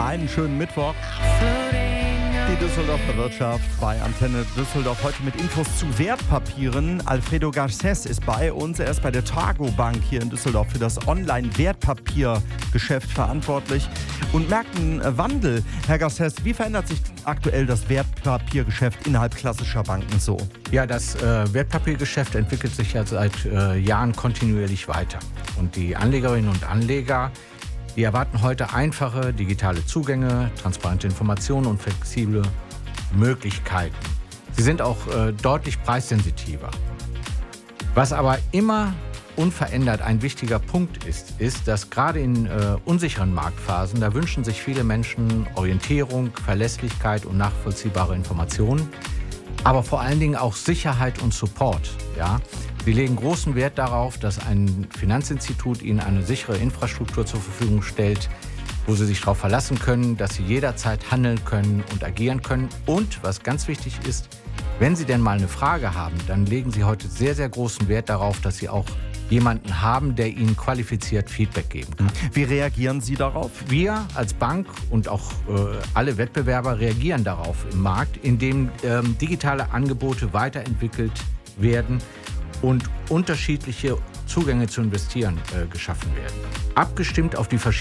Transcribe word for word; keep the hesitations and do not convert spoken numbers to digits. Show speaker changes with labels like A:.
A: Einen schönen Mittwoch. Die Düsseldorfer Wirtschaft bei Antenne Düsseldorf heute mit Infos zu Wertpapieren. Alfredo Garcés ist bei uns. Er ist bei der Targo Bank hier in Düsseldorf für das Online-Wertpapiergeschäft verantwortlich und merkt einen Wandel. Herr Garcés, wie verändert sich aktuell das Wertpapiergeschäft innerhalb klassischer Banken so?
B: Ja, das äh, Wertpapiergeschäft entwickelt sich ja seit äh, Jahren kontinuierlich weiter. Und die Anlegerinnen und Anleger, die erwarten heute einfache digitale Zugänge, transparente Informationen und flexible Möglichkeiten. Sie sind auch äh, deutlich preissensitiver. Was aber immer unverändert ein wichtiger Punkt ist, ist, dass gerade in äh, unsicheren Marktphasen, da wünschen sich viele Menschen Orientierung, Verlässlichkeit und nachvollziehbare Informationen, aber vor allen Dingen auch Sicherheit und Support. Ja? Sie legen großen Wert darauf, dass ein Finanzinstitut ihnen eine sichere Infrastruktur zur Verfügung stellt, wo sie sich darauf verlassen können, dass sie jederzeit handeln können und agieren können. Und was ganz wichtig ist, wenn Sie denn mal eine Frage haben, dann legen Sie heute sehr, sehr großen Wert darauf, dass Sie auch jemanden haben, der Ihnen qualifiziert Feedback geben kann.
A: Wie reagieren Sie darauf?
B: Wir als Bank und auch äh, alle Wettbewerber reagieren darauf im Markt, indem ähm, digitale Angebote weiterentwickelt werden und unterschiedliche Zugänge zu investieren äh, geschaffen werden. Abgestimmt auf die verschiedenen